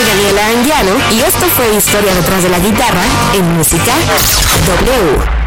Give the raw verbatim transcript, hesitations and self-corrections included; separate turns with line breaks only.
Daniela Anguiano y esto fue Historia detrás de la guitarra en Música W.